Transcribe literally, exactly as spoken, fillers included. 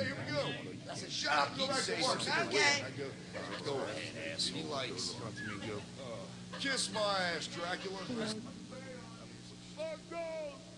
Okay, here we go. That's a shut up. Go back to work. Okay. I go. Go ahead. He likes. Kiss my ass, Dracula. Let's go.